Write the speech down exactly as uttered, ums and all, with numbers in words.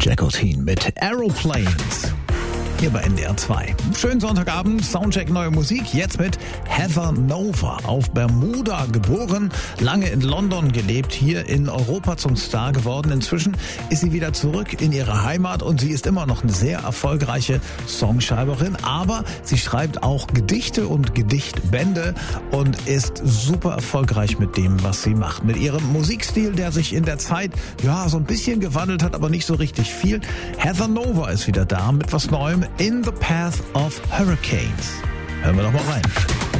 Jacqueline mit Aeroplanes. Hier bei N D R zwei. Schönen Sonntagabend, Soundcheck neue Musik. Jetzt mit Heather Nova. Auf Bermuda geboren, lange in London gelebt, hier in Europa zum Star geworden. Inzwischen ist sie wieder zurück in ihre Heimat und sie ist immer noch eine sehr erfolgreiche Songschreiberin. Aber sie schreibt auch Gedichte und Gedichtbände und ist super erfolgreich mit dem, was sie macht. Mit ihrem Musikstil, der sich in der Zeit ja so ein bisschen gewandelt hat, aber nicht so richtig viel. Heather Nova ist wieder da mit was Neuem. In the Path of Hurricanes. Hören wir doch mal rein.